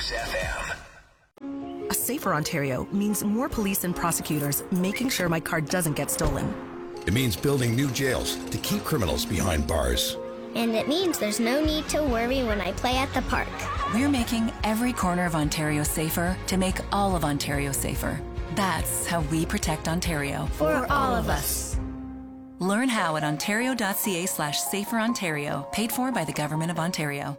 Moose FM. A safer Ontario means more police and prosecutors making sure my car doesn't get stolen. It means building new jails to keep criminals behind bars. And it means there's no need to worry when I play at the park. We're making every corner of Ontario safer to make all of Ontario safer. That's how we protect Ontario. For all of us. Learn how at ontario.ca/saferontario, paid for by the Government of Ontario.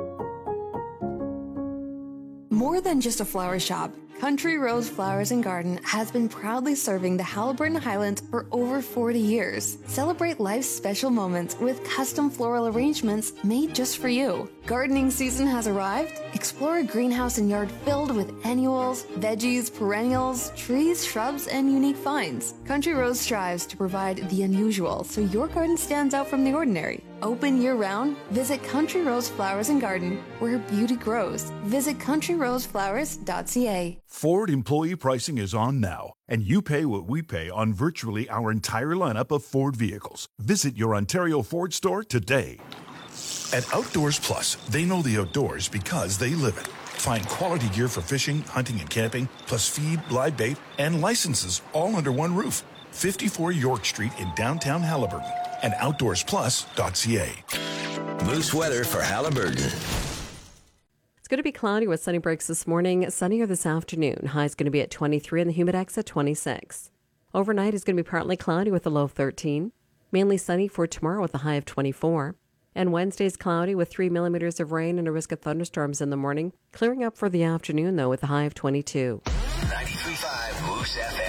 More than just a flower shop, Country Rose Flowers and Garden has been proudly serving the Haliburton Highlands for over 40 years. Celebrate life's special moments with custom floral arrangements made just for you. Gardening season has arrived. Explore a greenhouse and yard filled with annuals, veggies, perennials, trees, shrubs, and unique finds. Country Rose strives to provide the unusual so your garden stands out from the ordinary. Open year-round, visit Country Rose Flowers and Garden, where beauty grows. Visit countryroseflowers.ca. Ford employee pricing is on now, and you pay what we pay on virtually our entire lineup of Ford vehicles. Visit your Ontario Ford store today. At Outdoors Plus, they know the outdoors because they live it. Find quality gear for fishing, hunting, and camping, plus feed, live bait, and licenses all under one roof. 54 York Street in downtown Haliburton and outdoorsplus.ca. Moose weather for Haliburton. It's going to be cloudy with sunny breaks this morning, sunnier this afternoon. High is going to be at 23 and the humidex at 26. Overnight is going to be partly cloudy with a low of 13. Mainly sunny for tomorrow with a high of 24. And Wednesday is cloudy with 3 millimeters of rain and a risk of thunderstorms in the morning. Clearing up for the afternoon, though, with a high of 22. 93.5 Moose FM.